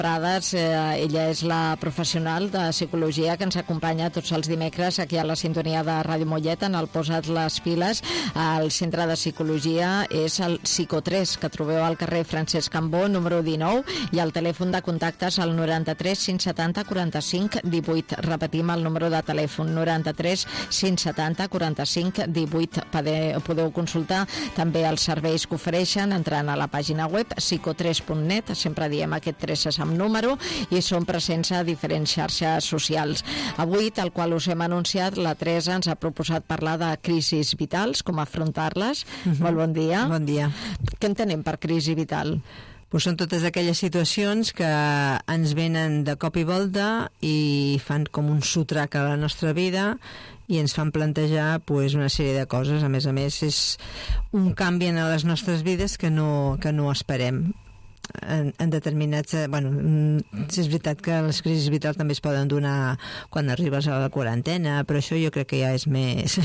Prades. Ella és la professional de psicologia que ens acompanya tots els dimecres aquí a la sintonia de Ràdio Mollet en el Posa't les piles. El centre de psicologia és el Psico3, que trobeu al carrer Francesc Cambó, número 19, i el telèfon de contactes al 93 570 45 18. Repetim el número de telèfon, 93 570 45 18. Podeu consultar també els serveis que ofereixen entrant a la pàgina web psico3.net, sempre diem aquest 3 és amb número, i són presents a diferents xarxes socials. Avui, tal qual us hem anunciat, la Teresa ens ha proposat parlar de crisis vitals, com afrontar-les. Molt bon dia. Bon dia. Què entenem per crisi vital? Pues són totes aquelles situacions que ens venen de cop i volta i fan com un sotrac a la nostra vida i ens fan plantejar pues, una sèrie de coses. A més, és un canvi en les nostres vides que no esperem. En determinats... Bueno, és veritat que les crisis vitals també es poden donar quan arribes a la quarantena, però això jo crec que ja és més...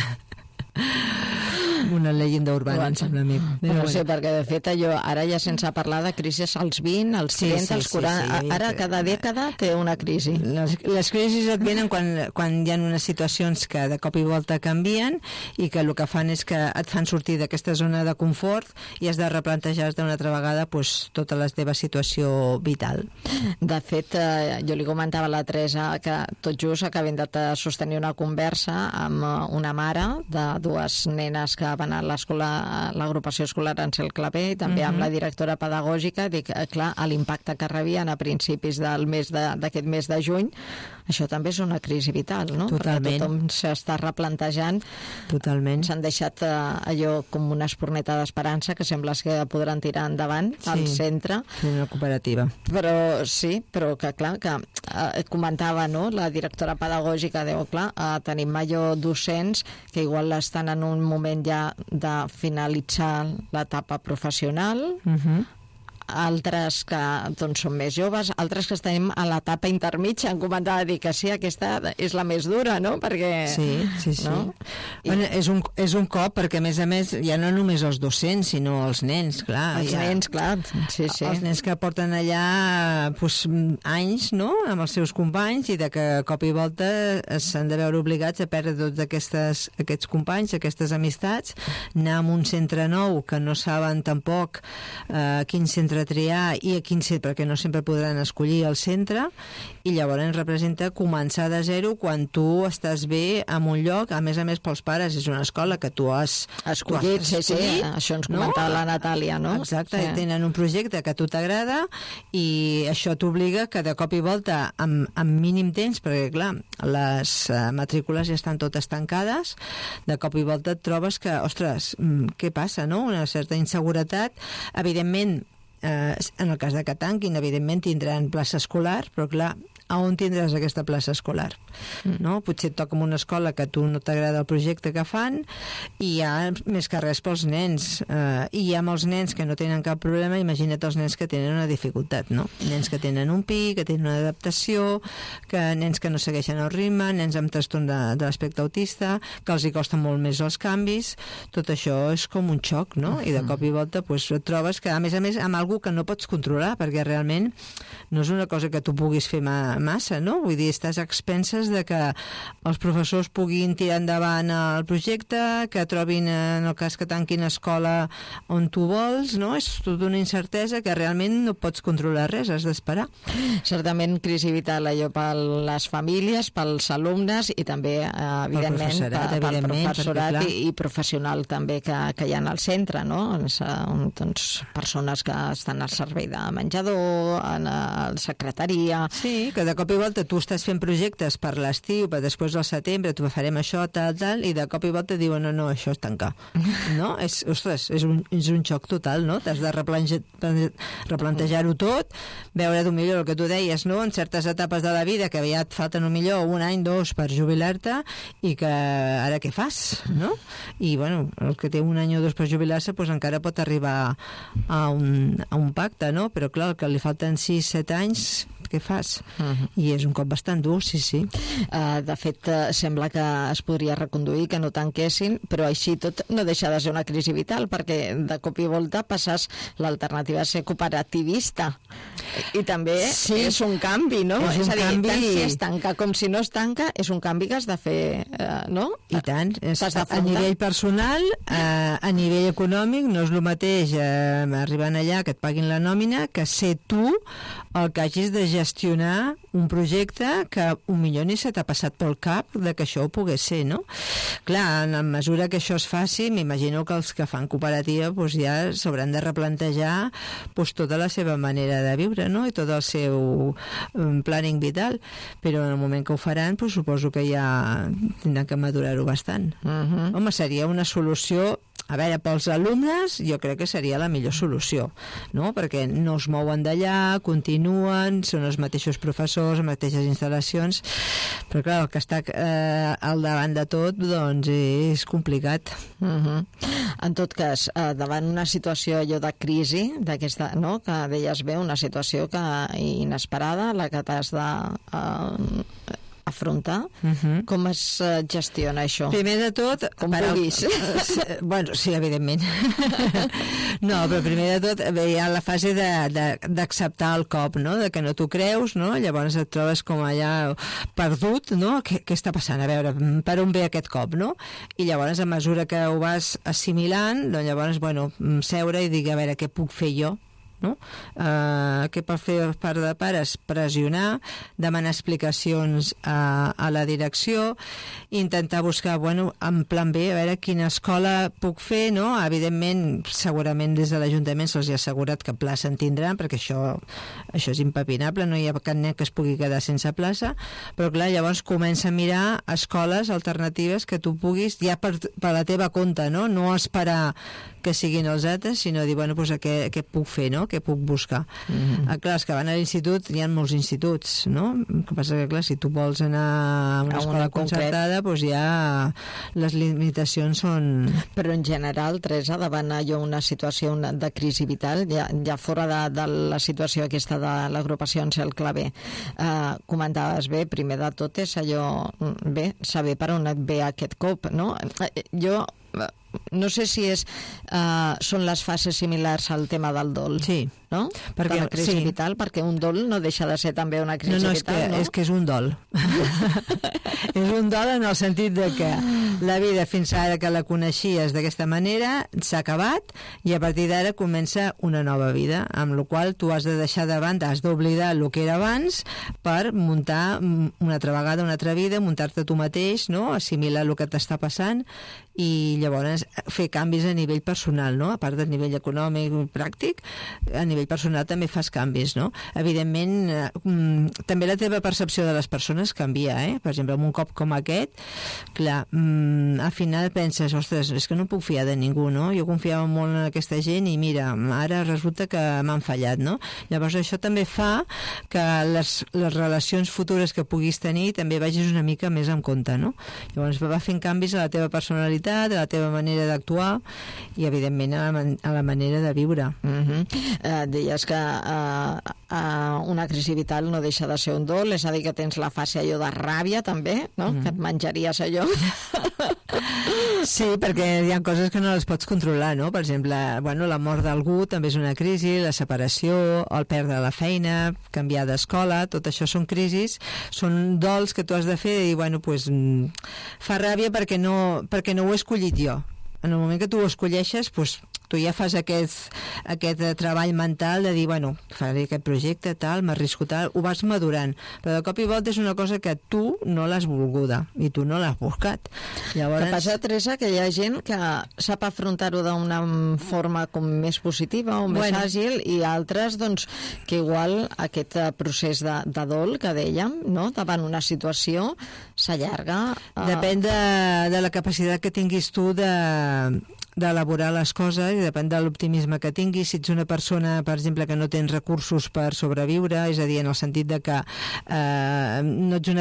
una llegenda urbana, em sembla a mi. No sé, perquè de fet allò, ara ja sense parlar de crisis als 20, als 30, als 40... Ara cada dècada té una crisi. Les crisis et venen quan hi ha unes situacions que de cop i volta canvien i que el que fan és que et fan sortir d'aquesta zona de confort i has de replantejar d'una altra vegada pues, tota la teva situació vital. De fet, jo li comentava a la Teresa que tot just acabem de sostenir una conversa amb una mare de dues nenes que van a l'agrupació escolar Ansel Clavé i també amb la directora pedagògica. Dic, clar, l'impacte que rebien a principis d'aquest mes de juny, això també és una crisi vital, no? Totalment. Perquè tothom s'està replantejant. Totalment. S'han deixat allò com una espurneta d'esperança que sembla que podran tirar endavant al centre. Sí, una cooperativa. Però sí, però que clar, que comentava, no?, la directora pedagògica, diu, clar, tenim allò docents que igual estan en un moment ja de finalitzar l'etapa professional, altres que doncs, són més joves, altres que estem a l'etapa intermitja. Em comentava dir que sí, aquesta és la més dura, no? Perquè... Sí. No? Bueno, és un cop, perquè a més ja no només els docents, sinó els nens, clar. Els nens, clar, sí. Els nens que porten allà pues, anys, no?, amb els seus companys i de que cop i volta s'han de veure obligats a perdre tots aquests companys, aquestes amistats, anar a un centre nou que no saben tampoc quin centre triar i a quin centre, perquè no sempre podran escollir el centre, i llavors representa començar de zero quan tu estàs bé en un lloc, a més pels pares és una escola que tu has escollit, sí, això ens comentava la Natàlia, no? Exacte, tenen un projecte que a tu t'agrada i això t'obliga que de cop i volta amb mínim temps, perquè clar, les matrícules ja estan totes tancades, de cop i volta et trobes que, ostres, què passa, no? Una certa inseguretat, evidentment. En el cas de que tanquin, evidentment tindran plaça escolar, però clar, a on tindràs aquesta plaça escolar? No? Potser et toca en una escola que a tu no t'agrada el projecte que fan i hi ha més que res pels nens, i hi ha molts nens que no tenen cap problema. Imagina't els nens que tenen una dificultat, no? Nens que tenen un pic, que tenen una adaptació, nens que no segueixen el ritme, nens amb trastorn de l'aspecte autista, que els hi costen molt més els canvis. Tot això és com un xoc, no? I de cop i volta pues, et trobes que a més amb algú que no pots controlar, perquè realment no és una cosa que tu puguis fer massa, no? Vull dir, estàs a expenses de que els professors puguin tirar endavant el projecte, que trobin, en el cas que tanquin escola on tu vols, no? És tota una incertesa que realment no pots controlar res, has d'esperar. Certament, crisi vital allò per les famílies, pels alumnes i també, evidentment, pel professorat i professional també que hi ha al centre, no? Doncs persones que estan al servei de menjador, en la secretaria... Sí, que de cop i volta tu estàs fent projectes per l'estiu, per després del setembre, tu farem això, tal, i de cop i volta diuen, no, això és tancar. No? Ostres, és un xoc total, no? T'has de replantejar-ho tot, veure millor el que tu deies, no? En certes etapes de la vida que ja et falten millor un any, dos per jubilar-te i que ara què fas, no? I, bueno, el que té un any o dos per jubilar-se, doncs encara pot arribar a un pacte, no? Però clar, el que li falten 6-7 anys, què fas. I és un cop bastant dur, sí. De fet, sembla que es podria reconduir, que no tanquessin, però així tot no deixa de ser una crisi vital, perquè de cop i volta passes l'alternativa a ser cooperativista. I també és un canvi, no? És a dir, tant si es tanca com si no es tanca, és un canvi que has de fer, no? I tant. A nivell personal, a nivell econòmic, no és el mateix arribant allà que et paguin la nòmina que ser tu el que hagis de gestionar un projecte que millor ni se t'ha passat pel cap de que això ho pogués ser, no? Clar, en la mesura que això es faci, m'imagino que els que fan cooperativa ja s'hauran de replantejar tota la seva manera de viure, no? I tot el seu planning vital, però en el moment que ho faran suposo que ja tindran que madurar-ho bastant. Home, seria una solució, a veure, pels alumnes jo crec que seria la millor solució, no? Perquè no es mouen d'allà, continuen, són els mateixos professors, les mateixes instal·lacions, però clar, el que està al davant de tot doncs és complicat. En tot cas, davant una situació allò de crisi, d'aquesta, no?, que deies bé, una situació inesperada, la que t'has de afrontar, com es gestiona això? Primer de tot... Com puguis. Bueno, sí, evidentment. No, però primer de tot hi ha la fase d'acceptar el cop, no?, de que no t'ho creus, no?, llavors et trobes com allà perdut, no?, què està passant? A veure, per on ve aquest cop, no? I llavors, a mesura que ho vas assimilant, doncs llavors, bueno, seure i dir, a veure, què puc fer jo? No? Què pot fer part de pares? Pressionar, demanar explicacions a la direcció, intentar buscar, bueno, en plan B, a veure quina escola puc fer, no? Evidentment, segurament des de l'Ajuntament se'ls ha assegurat que plaça en tindran, perquè això és impepinable, no hi ha cap nen que es pugui quedar sense plaça, però clar, llavors comença a mirar escoles alternatives que tu puguis, ja per la teva compte, no? No esperar que siguin els altres, sinó dir, bueno, doncs què puc fer, no? Què puc buscar? Clar, els que van a l'institut, hi ha molts instituts, no? El que passa que, clar, si tu vols anar a una escola concertada, doncs ja les limitacions són... Però en general, Teresa, davant allò una situació de crisi vital, ja fora de la situació aquesta de l'agrupació Ansel Clavé, comentaves bé, primer de tot és allò, bé, saber per on et ve aquest cop, no? Jo no sé si són les fases similars al tema del dol, sí, no? Perquè, de la crisi vital, perquè un dol no deixa de ser també una crisi vital, no? És que és un dol. És un dol en el sentit de que la vida fins ara que la coneixies d'aquesta manera s'ha acabat i a partir d'ara comença una nova vida, amb la qual tu has de deixar de banda, has d'oblidar el que era abans per muntar una altra vegada una altra vida, muntar-te tu mateix, no? Assimilar el que t'està passant i llavors fer canvis a nivell personal, no? A part del nivell econòmic i pràctic, a nivell personal també fas canvis, no? Evidentment, també la teva percepció de les persones canvia, Per exemple, amb un cop com aquest, clar, al final penses, ostres, és que no puc fiar de ningú, no? Jo confiava molt en aquesta gent i mira, ara resulta que m'han fallat, no? Llavors això també fa que les relacions futures que puguis tenir també vagis una mica més en compte, no? Llavors va fent canvis a la teva personalitat, a la teva manera d'actuar i, evidentment, a la manera de viure. Deies que una crisi vital no deixa de ser un dol, és a dir, que tens la fase allò de ràbia, també, no? Que et menjaries allò. Sí, perquè hi ha coses que no les pots controlar, no? Per exemple, bueno, la mort d'algú també és una crisi, la separació, el perdre la feina, canviar d'escola, tot això són crisis, són dols que tu has de fer i, bueno, pues, fa ràbia perquè no ho he escollit jo. En el moment que tu ho escolleixes, doncs, tu ja fas aquest treball mental de dir, bueno, faré aquest projecte, tal, m'arrisco tal, ho vas madurant, però de cop i volta és una cosa que tu no l'has volguda i tu no l'has buscat. Llavors... El que passa, Teresa, que hi ha gent que sap afrontar-ho d'una forma com més positiva o més àgil i altres, doncs, que igual aquest procés de dol que dèiem, no?, davant una situació s'allarga. Depèn de la capacitat que tinguis tu d'elaborar les coses i depèn de l'optimisme que tinguis. Si ets una persona, per exemple, que no tens recursos per sobreviure, és a dir, en el sentit de que no ets una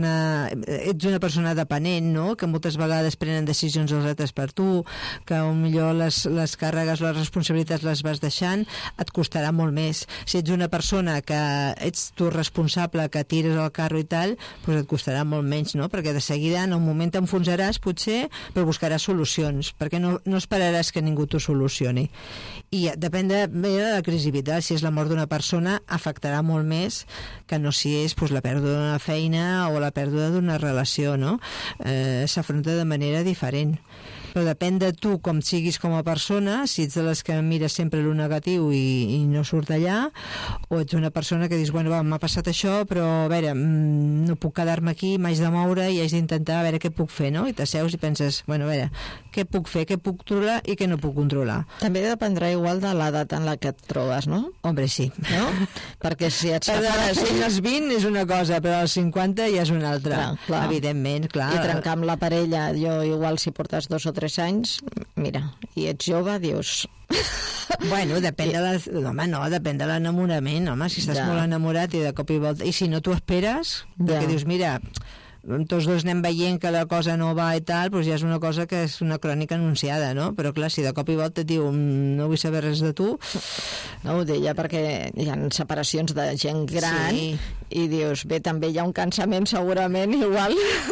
persona dependent, no? Que moltes vegades prenen decisions els altres per tu, que millor les càrregues, les responsabilitats les vas deixant, et costarà molt més. Si ets una persona que ets tu responsable, que tires el carro i tal, doncs et costarà molt menys, no? Perquè de seguida en un moment t'enfonsaràs potser, però buscaràs solucions, perquè no esperaràs que ningú t'ho solucioni. I depèn de la crisi vital. Si és la mort d'una persona, afectarà molt més que no si és la pèrdua d'una feina o la pèrdua d'una relació, no? S'afronta de manera diferent. Però depèn de tu com siguis com a persona, si ets de les que mires sempre el negatiu i no surt allà, o ets una persona que dius, bueno, va, m'ha passat això, però a veure, no puc quedar-me aquí, m'haig de moure i haig d'intentar a veure què puc fer, no? I t'asseus i penses, bueno, a veure, què puc fer, què puc controlar i què no puc controlar. També dependrà igual de l'edat en la que et trobes, no? Hombre, sí. No? Perquè si et separes... als 20 és una cosa, però als 50 ja és una altra. Clar. Evidentment, clar. I trencar amb la parella, jo igual si portes 2 o 3 anys, mira, i ets jove, dius... Bueno, depèn de depèn de l'enamorament, home, si estàs molt enamorat i de cop i volta, i si no t'ho esperes, perquè dius, mira, tots dos anem veient que la cosa no va i tal, doncs ja és una cosa que és una crònica anunciada, no? Però clar, si de cop i volta et diu no vull saber res de tu... No ho deia perquè hi ha separacions de gent gran i dius, bé, també hi ha un cansament segurament igual.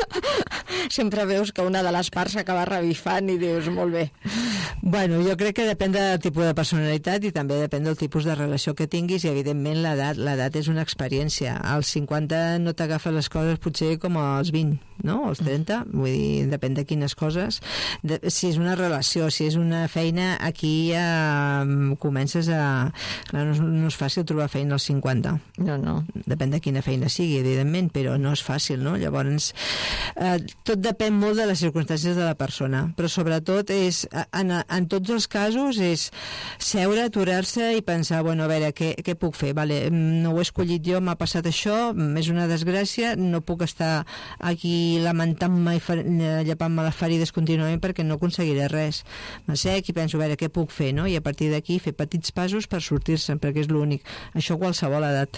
Sempre veus que una de les parts s'acaba revifant i dius, molt bé. Bueno, jo crec que depèn del tipus de personalitat i també depèn del tipus de relació que tinguis i evidentment l'edat és una experiència. Als 50 no t'agafa les coses potser com als 20, no? Als 30, vull dir, depèn de quines coses. Si és una relació, si és una feina, aquí ja comences a... Clar, no és fàcil trobar feina als 50. No. Depèn de quina feina sigui, evidentment, però no és fàcil, no? Llavors, tot depèn molt de les circumstàncies de la persona, però sobretot és, en tots els casos, és seure, aturar-se i pensar, bueno, a veure, què puc fer? Vale, no ho he escollit jo, m'ha passat això, és una desgràcia, no puc estar aquí lamentant-me i llepant-me les ferides contínuament perquè no aconseguiré res. M'assec i penso, a veure, què puc fer, no? I a partir d'aquí fer petits passos per sortir-se'n, perquè és l'únic. Això a qualsevol edat.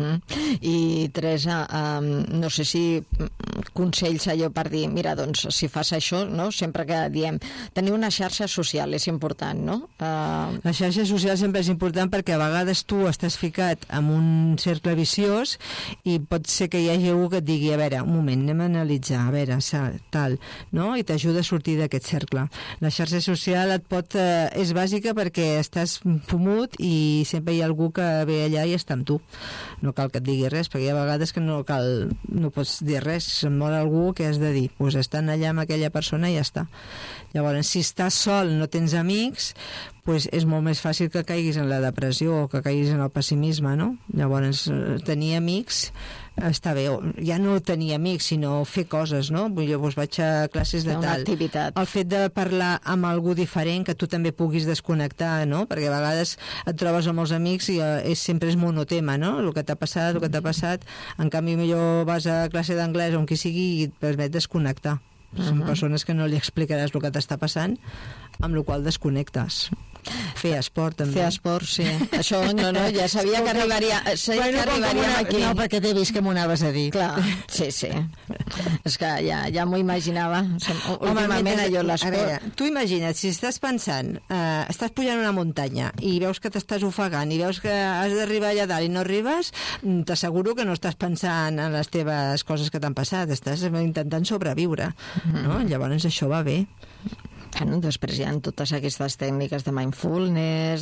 I Teresa, no sé si consells allò per dir, mira, doncs, si fas això, no? Sempre que diem, tenir una xarxa social és important, no? La xarxa social sempre és important perquè a vegades tu estàs ficat en un cercle viciós i pot ser que hi hagi algú que et digui, a veure, un moment, anem a analitzar, a veure, tal, no? I t'ajuda a sortir d'aquest cercle. La xarxa social és bàsica perquè estàs fumut i sempre hi ha algú que ve allà i està amb tu. No cal que et digui res, perquè hi ha vegades que no pots dir res, se'n mor algú, què has de dir? Doncs estan allà amb aquella persona i ja està. Llavors, si estàs sol, no tens amics, doncs és molt més fàcil que caiguis en la depressió o que caiguis en el pessimisme, no? Llavors, tenir amics està bé, ja no tenir amics, sinó fer coses, no? Jo vaig a classes de tal. Activitat. El fet de parlar amb algú diferent, que tu també puguis desconnectar, no? Perquè a vegades et trobes amb els amics i sempre és monotema, no? El que t'ha passat, en canvi millor vas a classe d'anglès o on qui sigui i et permet desconnectar. Són persones que no li explicaràs el que t'està passant, amb la qual desconnectes. Fer esport, també. Fer esport, sí. Això, ja sabia que arribaríem aquí. No, perquè t'he vist que m'ho anaves a dir. Clar, sí. És que ja m'ho imaginava. Últimament allò l'esport... A veure, tu imagina't, si estàs pensant, estàs pujant una muntanya i veus que t'estàs ofegant i veus que has d'arribar allà dalt i no arribes, t'asseguro que no estàs pensant en les teves coses que t'han passat, estàs intentant sobreviure, no? Llavors això va bé. Bueno, després hi ha totes aquestes tècniques de mindfulness,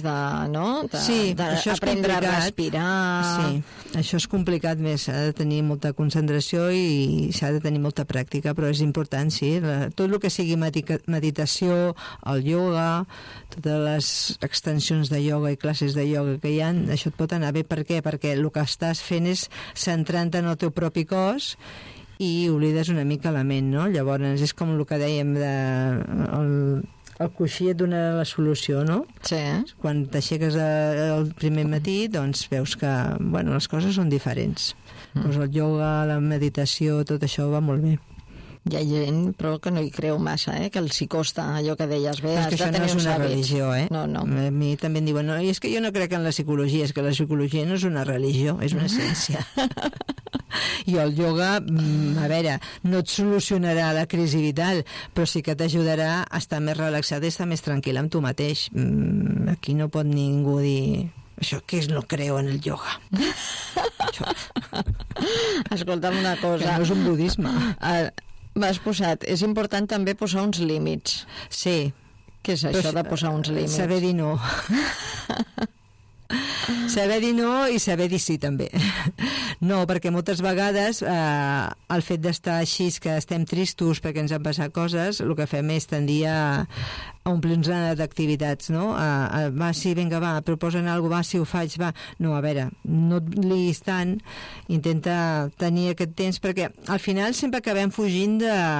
d'aprendre a respirar... Sí, això és complicat més, s'ha de tenir molta concentració i s'ha de tenir molta pràctica, però és important, sí. Tot el que sigui meditació, el ioga, totes les extensions de ioga i classes de ioga que hi ha, això et pot anar bé. Per què? Perquè el que estàs fent és centrant-te en el teu propi cos i oblides una mica la ment, no? Llavors és com el que dèiem el coixí et dona la solució, no? Sí. Quan t'aixeques el primer matí, doncs veus que, bueno, les coses són diferents. Doncs el ioga, la meditació, tot això va molt bé. Hi ha gent, però que no hi creu massa, que els hi costa allò que deies. Bé, has de tenir uns hàbits. Això no és una religió, No. A mi també em diuen, no, és que jo no crec en la psicologia, és que la psicologia no és una religió, és una ciència. I el ioga, a veure, no et solucionarà la crisi vital, però sí que t'ajudarà a estar més relaxat i estar més tranquil amb tu mateix. Aquí no pot ningú dir... Això que és no creu en el ioga. Escolta'm una cosa. Que no és un budisme. M'has posat, és important també posar uns límits. Sí. Què és això de posar uns límits? Saber dir no. Saber dir no i saber dir sí també. No, perquè moltes vegades el fet d'estar així, que estem tristos perquè ens han passat coses, el que fem és tendir a omplir-nos d'activitats, no? Va, sí, vinga, va, proposen alguna cosa, va, sí, ho faig, va. No, a veure, no et liis tant, intenta tenir aquest temps, perquè al final sempre acabem fugint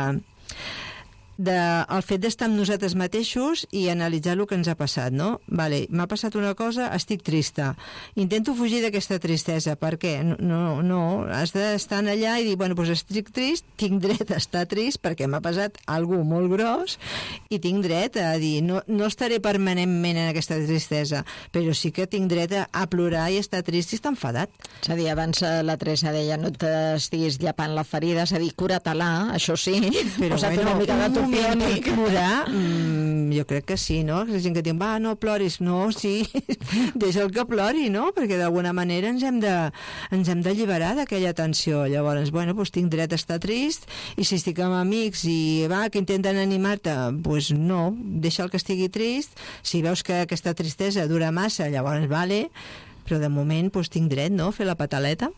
el fet d'estar amb nosaltres mateixos i analitzar el que ens ha passat, no? Vale, m'ha passat una cosa, estic trista. Intento fugir d'aquesta tristesa. Per què? No, has d'estar allà i dir, bueno, doncs estic trist, tinc dret a estar trist perquè m'ha passat alguna molt gros i tinc dret a dir, no estaré permanentment en aquesta tristesa, però sí que tinc dret a plorar i estar trist i estar enfadat. És a dir, abans la Teresa deia, no t'estiguis llapant la ferida, és a dir, cura-te-la, això sí, però posa't una mica de topiònic. Plorar, jo crec que sí, no? La gent que diu, va, no ploris, no, sí, deixa'l que plori, no? Perquè d'alguna manera ens hem d'alliberar d'aquella tensió. Llavors, bueno, doncs tinc dret a estar trist, i si estic amb amics i va, que intenten animar-te, doncs no, deixa'l que estigui trist. Si veus que aquesta tristesa dura massa, llavors vale, però de moment doncs tinc dret, no?, a fer la pataleta.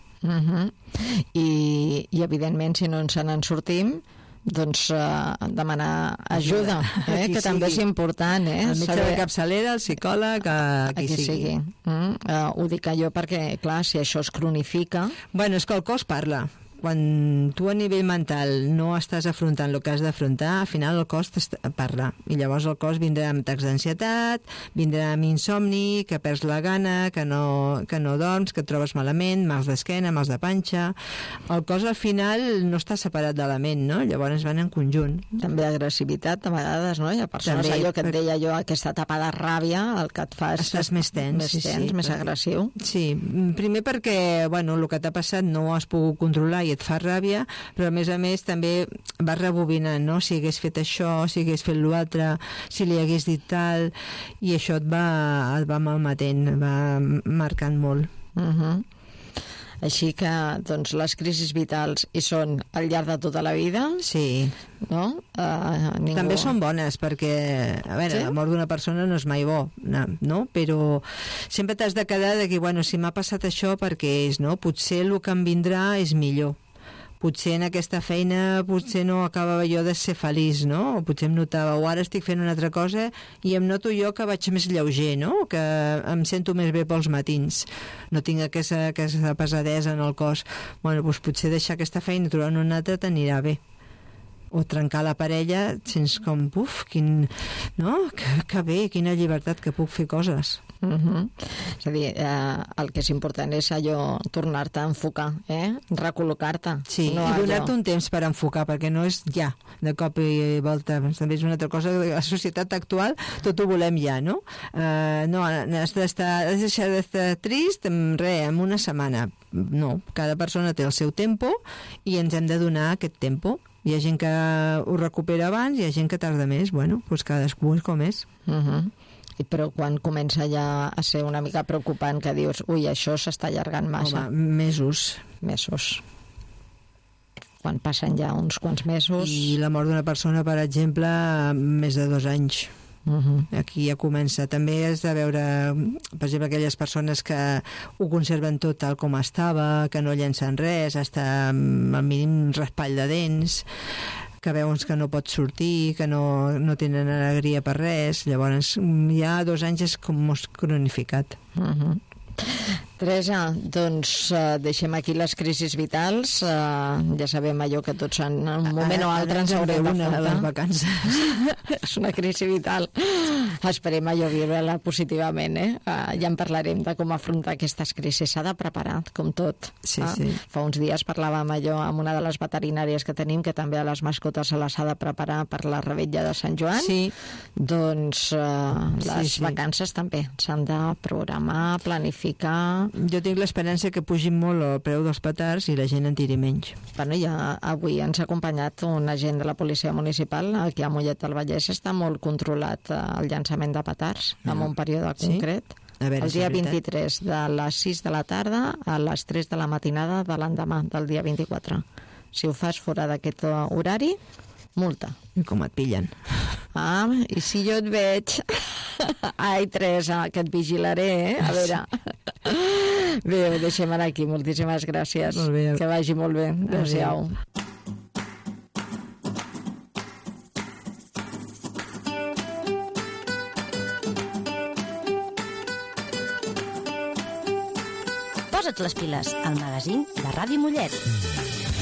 I evidentment, si no ens en sortim, doncs demanar ajuda, que també és important. El metge de capçalera, el psicòleg, qui sigui. Ho dic jo perquè, clar, si això es cronifica... Bueno, és que el cos parla. Quan tu a nivell mental no estàs afrontant el que has d'afrontar, al final el cos parla. I llavors el cos vindrà amb atacs d'ansietat, vindrà amb insomni, que perds la gana, que no dorms, que et trobes malament, mals d'esquena, mals de panxa... El cos al final no està separat de la ment, no? Llavors van en conjunt. També agressivitat, a vegades, no? Hi ha persones, allò que et deia jo, aquesta etapa de ràbia, el que et fa... Estàs més tens, més agressiu. Sí, primer perquè, bueno, el que t'ha passat no ho has pogut controlar i et fa ràbia, però a més també vas rebobinant, no? Si hagués fet això, si hagués fet l'altre, si li hagués dit tal, i això et va malmetent, va marcant molt. Així que, doncs, les crisis vitals hi són al llarg de tota la vida. Sí. No? També són bones, perquè, a veure, la mort d'una persona no és mai bo, no? Però sempre t'has de quedar de que, bueno, si m'ha passat això, perquè és, no? Potser el que em vindrà és millor. Potser en aquesta feina potser no acabava jo de ser feliç, no? O potser em notava, o ara estic fent una altra cosa i em noto jo que vaig més lleuger, no? Que em sento més bé pels matins. No tinc aquesta pesadesa en el cos. Bueno, doncs potser deixar aquesta feina i trobar una altra t'anirà bé. O trencar la parella, sents com, no? Que bé, quina llibertat, que puc fer coses. És a dir, el que és important és allò, tornar-te a enfocar, recol·locar-te. Sí, no i donar-te un temps per enfocar, perquè no és ja, de cop i volta. També és una altra cosa, la societat actual tot ho volem ja, no? No, has de deixar d'estar trist en una setmana. No, cada persona té el seu tempo i ens hem de donar aquest tempo. Hi ha gent que ho recupera abans, hi ha gent que tarda més. Bueno, doncs cadascú és com és. Però quan comença ja a ser una mica preocupant, que dius, ui, això s'està allargant massa. Home, mesos. Quan passen ja uns quants mesos... I la mort d'una persona, per exemple, més de 2 anys. Aquí ja comença. També has de veure, per exemple, aquelles persones que ho conserven tot tal com estava, que no llencen res, hasta el mínim raspall de dents, que veus que no pot sortir, que no tenen alegria per res. Llavors ja 2 anys és com molt cronificat. Teresa, doncs deixem aquí les crisis vitals. Ja sabem allò que tots en un moment o altre ens haurem d'afrontar. Les vacances. És una crisi vital. Esperem allò viure-la positivament, ja en parlarem de com afrontar aquestes crisis. S'ha de preparar, com tot. Sí, sí. Fa uns dies parlàvem allò amb una de les veterinàries que tenim, que també a les mascotes se les ha de preparar per la revetlla de Sant Joan. Sí. Doncs les vacances també s'han de programar, planificar. Jo tinc l'esperança que pugin molt el preu dels petards i la gent en tiri menys. Bueno, ja avui ens ha acompanyat un agent de la policia municipal. Aquí a Mollet del Vallès està molt controlat el llançament de petards en un període concret. A veure, el dia 23 de les 6 de la tarda a les 3 de la matinada de l'endemà del dia 24. Si ho fas fora d'aquest horari, multa. I com et pillen? I si jo et veig... Ai, Teresa, que et vigilaré, A veure... Bé, ho deixem ara aquí. Moltíssimes gràcies. Molt bé. Que vagi molt bé. Adéu-siau. Posa't les piles, al magazín de Ràdio Mollet.